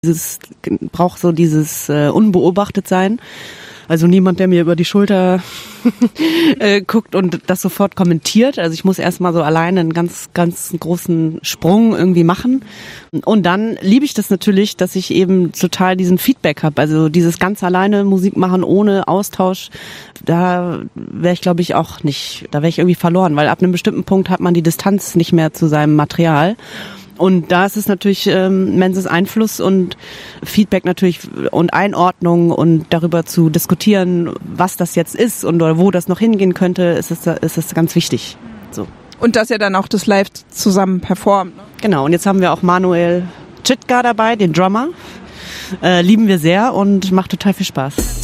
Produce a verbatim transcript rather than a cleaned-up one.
Dieses braucht so dieses äh, unbeobachtet sein. Also niemand, der mir über die Schulter äh, guckt und das sofort kommentiert. Also ich muss erstmal so alleine einen ganz, ganz großen Sprung irgendwie machen. Und dann liebe ich das natürlich, dass ich eben total diesen Feedback habe. Also dieses ganz alleine Musik machen ohne Austausch, da wäre ich, glaube ich, auch nicht, da wäre ich irgendwie verloren. Weil ab einem bestimmten Punkt hat man die Distanz nicht mehr zu seinem Material. Und da ist es natürlich ähm, immenses Einfluss und Feedback natürlich und Einordnung und darüber zu diskutieren, was das jetzt ist und oder wo das noch hingehen könnte, ist es, ist es ganz wichtig. So. Und dass ihr dann auch das live zusammen performt. Ne? Genau, und jetzt haben wir auch Manuel Chitka dabei, den Drummer. Äh, lieben wir sehr und macht total viel Spaß.